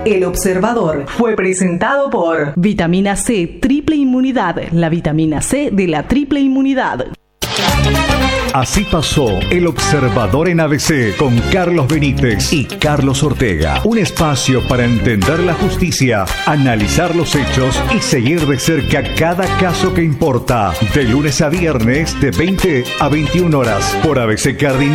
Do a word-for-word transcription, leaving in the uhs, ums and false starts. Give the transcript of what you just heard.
El Observador fue presentado por Vitamina C, triple inmunidad, la vitamina C de la triple inmunidad. Así pasó El Observador en A B C con Carlos Benítez y Carlos Ortega. Un espacio para entender la justicia, analizar los hechos y seguir de cerca cada caso que importa. De lunes a viernes de veinte a veintiuna horas por A B C Cardinal.